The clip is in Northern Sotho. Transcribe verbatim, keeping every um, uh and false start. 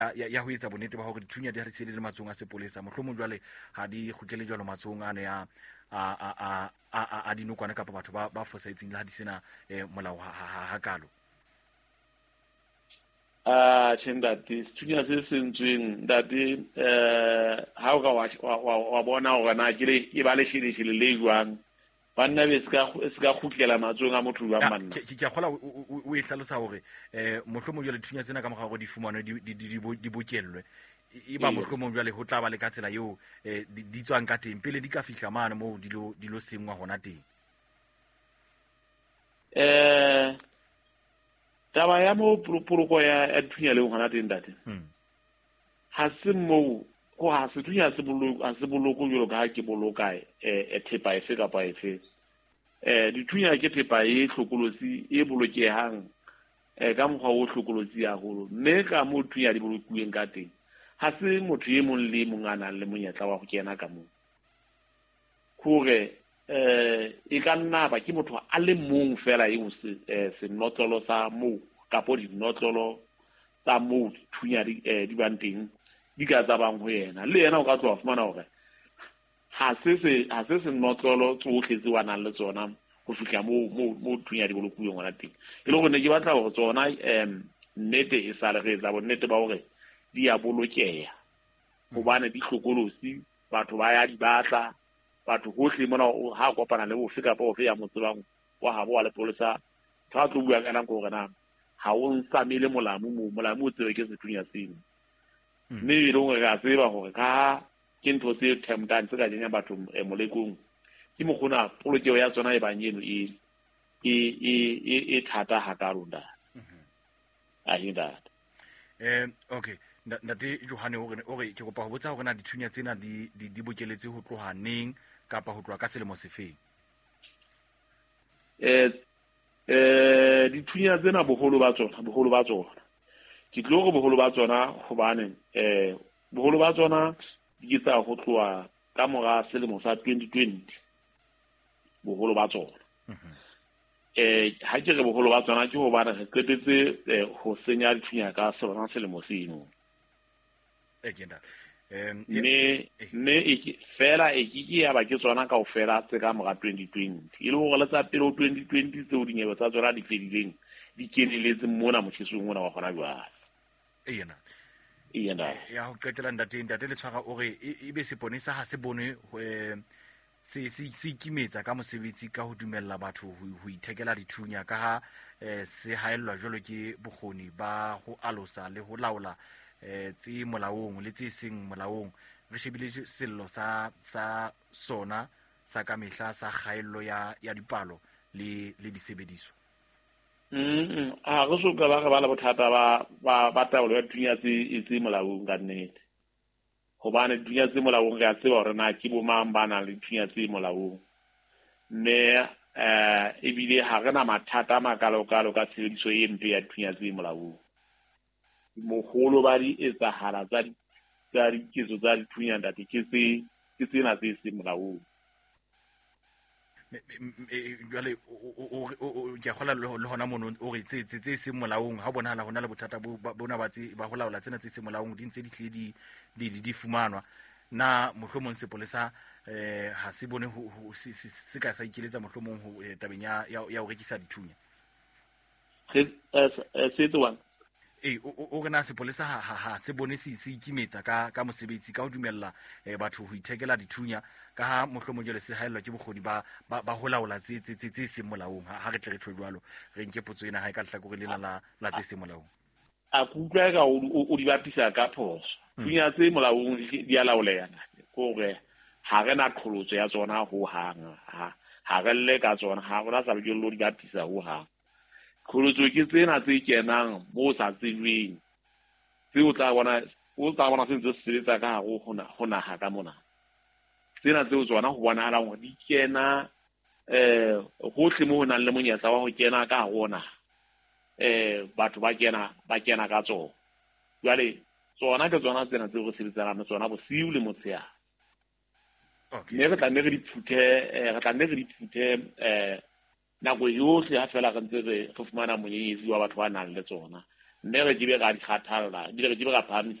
ya ya ho etsa bonnete ba hore dithunya di ha di se le matsong a sepolesa mohlomong jwale ha di kgutlele jwalo matsong a ne a a a a a dinokwane kapa batho ba ba fosahetseng le ha di sena molao ha kalo. Ah tshendati sethunya se sentsweng dati eh ha o ka wa bona hore na ke le e ba le shile shile le jwang banna be ska ska khutlela matsong a motho ba manna ke ke gola o e hlalosa hore eh mohlomong jwale dithunya tsena ka mogwa go di fumana di di di bokellwe e ba mohlomong jwale ho tla ba le ka tsela eo eh di tswang ka teng pele di ka fihla mane mo di lo di lo sengwa hona teng. eh taba ya mo purupuroko ya dithunya le hona teng date ha se mo go ha se thunya se boloko a se boloko jolo ka ke boloka e thepa e se ka pa e fe eh dithunya ke thepa e hlokolosi e bolokehang eh ka mokgwa o hlokolosi ya holo mme ka mo thunya di bolokuweng ka teng ha se motho e mong le mongana le monyetla wa go kena ka mo kore eh e ka nna ba ke motho a le mong fela e se se notlolo sa mo ka po di notlolo tsa mo thunya di di banteng di ka tsa bang ho yena le yena o ka tswa fumana hore ha se se ha se se notlolo tsohle tse wana le tsona go fihla mo mo mo thunya di bolokuweng ngwana teng e le go ne ke batla go tsona em nnete e sa le re tsa bonnete ba hore di a bolokeha hobane di hlokolosi batho ba ya di batla batho gohle mona ha kopana le bofe kapa ofe ya motsebang wa habo wa lepolesa tla tlo bua kana go rena ha o nsamile molamu mo molamu o tsebe ke sethunya seno mme e lengwe ga tseba gore ka ke ntho tse temptang tse ka jenya batho molekong ke mogona polokeo ya tsona e banyeno e e e e thata ha ka runda a hinda eh okay ndate Johane hore hore ke kopa ho botsa hore na dithunya tsena di di bokeletse ho tloha neng kapa ho tloha ka selemo sefeng. eh eh dithunya tsena boholo ba tsona boholo ba tsona ke tlo go boholo ba tsona hobane eh boholo ba tsona di tsa go tloha ka mora selemo sa twenty twenty boholo ba tsona eh ha ke re boholo ba tsona ke ho bana re qetetse ho senya dithunya ka sona selemo seno egenda em ne ne e fela e ke ya ba ke tsona ka o fela tse ka mora twenty twenty ile go le tsa pelo twenty twenty tse o dinyewe tsa tsona di fedileng di keneletse mona motšhesong mona wa gona jwa eyena eyena ya ho qetela ndate ndate le tshwara ore e be seponesa ha se bone se se se ikimetsa ka mosebetsi ka ho dumella batho ho ithekela dithunya ka ha se haellwa jolo ke bokgoni ba ho alosa le ho laola eh tse molaong le tse seng molaong re shebile sello sa sa sona sa ka mehla sa kgaello ya ya dipalo le le disebediswa mm a go so ka ba ga bala bothata ba ba ba taolo ya thunya tse tse molaong ka nnete hobane thunya tse molaong ga tseba hore na ke bo mang bana le thunya tse molaong mme eh e bile ha rena mathata makalo kalo ka tshebediso e mpe ya thunya tse molaong mogolo ba di etsahala tsa di tsa ditso tsa dithunya ndate ke se ke tsena tse se molaong jwale o ke gola le hona mono o re tse tse se molaong ha bona hala hona le bothata bona ba tse ba go laola tsena tse se molaong di ntse di tle di di di fumanwa na mohlomong sepolesa eh ha se bone se ka sa ikeletsa mohlomong ho tabeng ya ya ho rekisa dithunya se se tswa eh o rena sepolesa ha ha se bone se se ikimetsa ka ka mosebetsi ka ho dumella batho ho ithekela dithunya ka ha mohlomong jele se haellwa ke bokgoni ba ba ho laola tse tse tse se molaong ha re tle re tshwe jwalo re nke potso ena ha e ka tla go re lena la la tse se molaong a kutlwa ka o di bapisa ka phoso thunya tse molaong di a laolena gore ha re na tlholotso ya tsona ho hanga ha ha re le ka tsona ha rona sa bjo lo di bapisa ho hanga kholotso ke tsena tse kenang mo sa tseweng tse o tla bona o tla bona se ntse se setsa ka go hona hona ha ka mona tsena tse o tsona go bona ala go di kena eh go tle mo hona le monyetla wa go kena ka gona eh batho ba kena ba kena ka tsona jwale tsona ke tsona tsena tse go sebetsana tsona bo siu le motshea okay ne re tla ne re di phuthe re tla ne re di phuthe eh na go yohle ha fela ga ntse re go fumana monyenyetsi wa batho ba nang le tsona mme re ke be ga di kgathalla di re ke be ga phahamisa